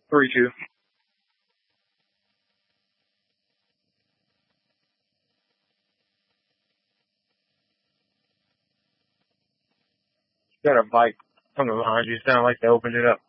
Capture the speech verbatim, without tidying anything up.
Three two. Got a bike coming behind you. Sound like they opened it up.